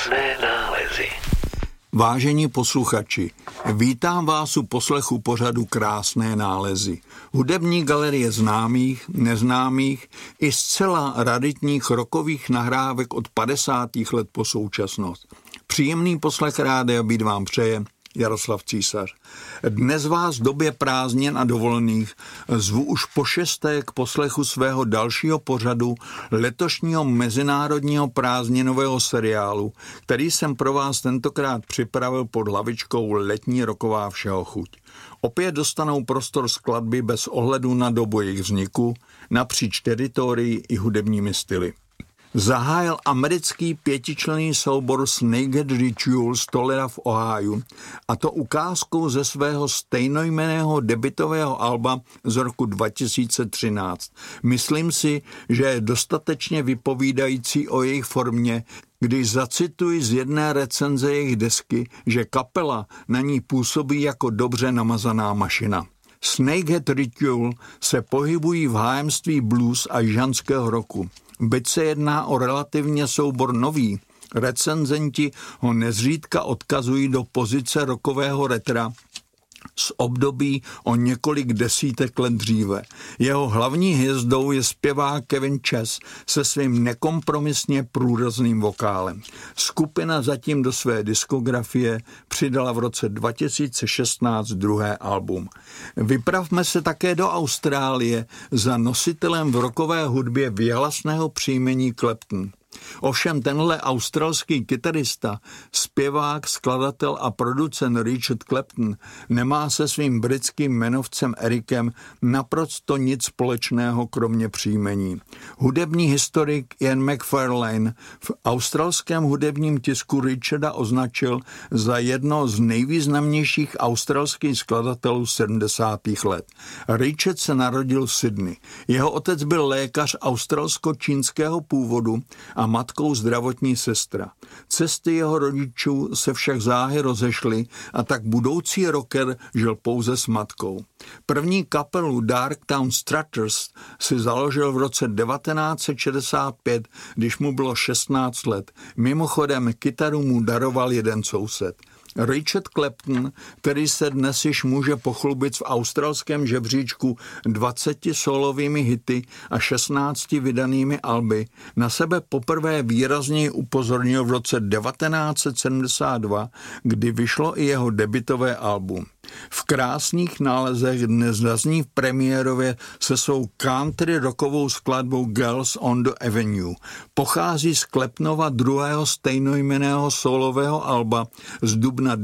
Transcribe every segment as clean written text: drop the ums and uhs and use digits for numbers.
Krásné nálezy. Vážení posluchači, vítám vás u poslechu pořadu Krásné nálezy. Hudební galerie známých, neznámých i zcela raritních rockových nahrávek od 50. let po současnost. Příjemný poslech Rádia Beat vám přeje Jaroslav Císař. Dnes vás v době prázdnin a dovolených zvu už po 6. k poslechu svého dalšího pořadu letošního mezinárodního prázdninového seriálu, který jsem pro vás tentokrát připravil pod hlavičkou Letní rocková všeho chuť. Opět dostanou prostor skladby bez ohledu na dobu jejich vzniku, napříč teritorií i hudebními styly. Zahájil americký pětičlenný soubor Snakehead Ritual z Toledo v Ohiu, a to ukázkou ze svého stejnojmenného debutového alba z roku 2013. Myslím si, že je dostatečně vypovídající o jejich formě, když zacituji z jedné recenze jejich desky, že kapela na ní působí jako dobře namazaná mašina. Snakehead Ritual se pohybují v hájemství blues a jižanského roku. Byť se jedná o relativně soubor nový, recenzenti ho nezřídka odkazují do pozice rockového retra z období o několik desítek let dříve. Jeho hlavní hvězdou je zpěvák Kevin Chess se svým nekompromisně průrazným vokálem. Skupina zatím do své diskografie přidala v roce 2016 druhé album. Vypravme se také do Austrálie za nositelem v rockové hudbě věhlasného příjmení Clapton. Ovšem tenhle australský kytarista, zpěvák, skladatel a producent Richard Clapton nemá se svým britským jmenovcem Ericem naprosto nic společného kromě příjmení. Hudební historik Ian McFarlane v australském hudebním tisku Richarda označil za jedno z nejvýznamnějších australských skladatelů 70. let. Richard se narodil v Sydney. Jeho otec byl lékař australsko-čínského původu a matkou zdravotní sestra. Cesty jeho rodičů se však záhy rozešly a tak budoucí rocker žil pouze s matkou. První kapelu Darktown Strutters si založil v roce 1965, když mu bylo 16 let. Mimochodem kytaru mu daroval jeden soused. Richard Clapton, který se dnes již může pochlubit v australském žebříčku 20 solovými hity a 16 vydanými alby, na sebe poprvé výrazněji upozornil v roce 1972, kdy vyšlo i jeho debutové album. V krásných nálezech dnes zazní v premiérově se svou country rockovou skladbou Girls on the Avenue. Pochází z Claptonova druhého stejnojmenného solového alba z dubna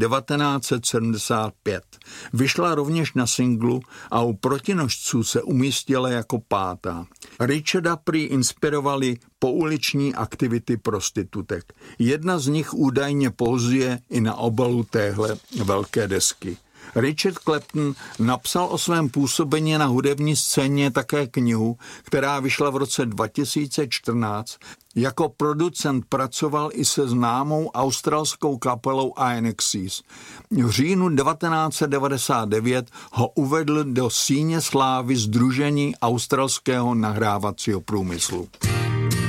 1975. Vyšla rovněž na singlu a u protinožců se umístila jako pátá. Richarda prý inspirovali pouliční aktivity prostitutek. Jedna z nich údajně pózuje i na obalu téhle velké desky. Richard Clapton napsal o svém působení na hudební scéně také knihu, která vyšla v roce 2014. Jako producent pracoval i se známou australskou kapelou INXS. V říjnu 1999 ho uvedl do síně slávy Sdružení australského nahrávacího průmyslu.